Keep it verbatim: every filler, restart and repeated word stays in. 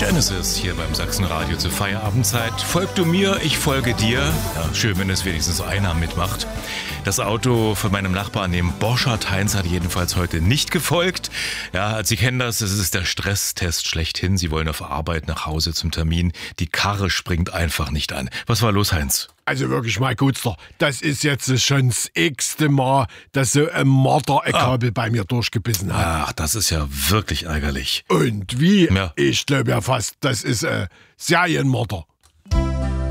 Genesis hier beim Sachsenradio zur Feierabendzeit. Folg du mir, ich folge dir. Ja, schön, wenn es wenigstens einer mitmacht. Das Auto von meinem Nachbarn, dem Borchardt Heinz, hat jedenfalls heute nicht gefolgt. Ja, Sie kennen das, es ist der Stresstest schlechthin. Sie wollen auf Arbeit nach Hause zum Termin. Die Karre springt einfach nicht an. Was war los, Heinz? Also wirklich mal Gutster, das ist jetzt schon das x-te Mal, dass so ein Marder ein Kabel ah. bei mir durchgebissen hat. Ach, das ist ja wirklich ärgerlich. Und wie? Ja. Ich glaube ja fast, das ist ein Serienmörder.